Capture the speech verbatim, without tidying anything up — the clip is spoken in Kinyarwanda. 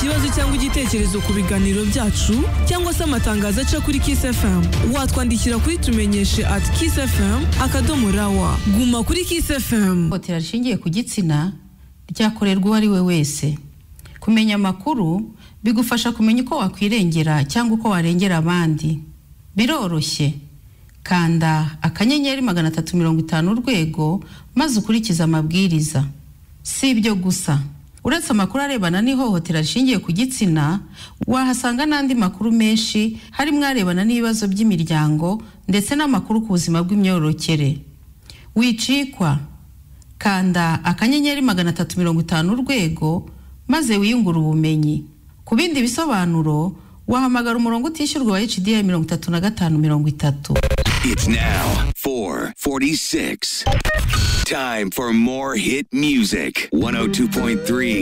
ikibazo cyangwa igitekerezo ku biganiro byacu cyangwa se amatangazo aca kuri Kiss F M, watwandikira kuri tumenyeshe at kiss f m akadomo rawa. Guma kuri Kiss F M. Ihohotera rishingiye ku gitsina ryakorerwa uwo ari we wese. Kumenya amakuru bigufasha kumenya uko wakwirengera cyangwa uko warengera abandi. Biroroshye. Kanda akanyenyeri magana atatu mirongo itanu urwego maze ukurikiza amabwiriza. Si ibyo gusa, uretse amakuru arebana n'ihohotera rishingiye ku gitsina, wahasanga n'andi makuru menshi harimo arebana n'ibibazo by'imiryango ndetse n'amakuru ku buzima bw'imyororokere. Wicikwa. Kanda akanyenyeri magana atatu mirongo itanu urwego maze wiyungura ubumenyi. Ku bindi bisobanuro wahamagara umurongo utishyurwa wa H D I mirongo itatu na gatanu mirongo itatu. It's now four forty-six. Time for more hit music. one oh two point three